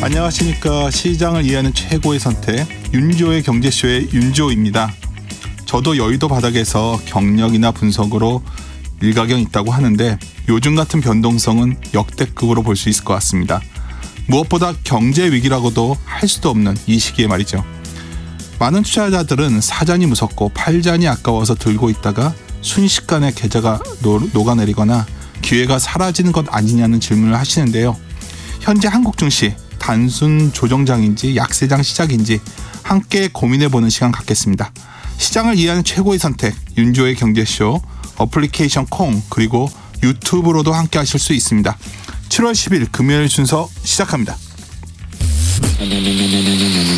안녕하십니까. 시장을 이해하는 최고의 선택 윤조의 경제쇼의 윤조입니다. 저도 여의도 바닥에서 경력이나 분석으로 일가견 있다고 하는데 요즘 같은 변동성은 역대급으로 볼 수 있을 것 같습니다. 무엇보다 경제 위기라고도 할 수도 없는 이 시기에 말이죠. 많은 투자자들은 사잔이 무섭고 팔잔이 아까워서 들고 있다가 순식간에 계좌가 녹아내리거나 기회가 사라지는 것 아니냐는 질문을 하시는데요. 현재 한국 증시 단순 조정장인지 약세장 시작인지 함께 고민해보는 시간 갖겠습니다. 시장을 이해하는 최고의 선택 윤조의 경제쇼 어플리케이션 콩 그리고 유튜브로도 함께 하실 수 있습니다. 7월 10일 금요일 순서 시작합니다.